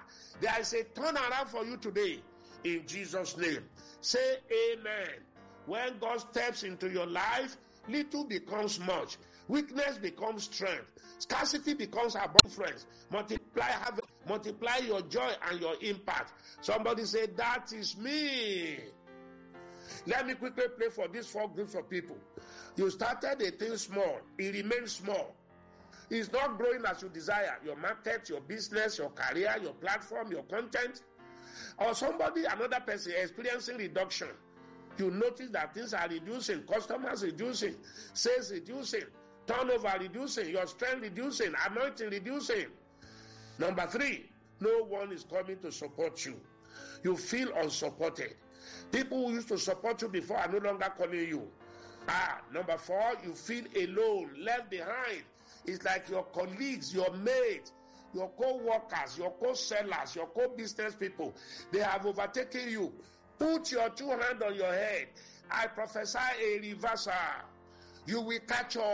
There is a turnaround for you today in Jesus' name. Say amen. When God steps into your life, little becomes much. Weakness becomes strength. Scarcity becomes abundance. Multiply your joy and your impact. Somebody say, that is me. Let me quickly pray for these 4 groups of people. You started a thing small. It remains small. It's not growing as you desire. Your market, your business, your career, your platform, your content. Or another person experiencing reduction. You notice that things are reducing. Customers reducing. Sales reducing. Turnover reducing. Your strength reducing. Anointing reducing. Number 3, no one is coming to support you. You feel unsupported. People who used to support you before are no longer calling you. Number 4, you feel alone, left behind. It's like your colleagues, your mates, your co-workers, your co-sellers, your co-business people, they have overtaken you. Put your 2 hands on your head. I prophesy a reversal. You will catch up.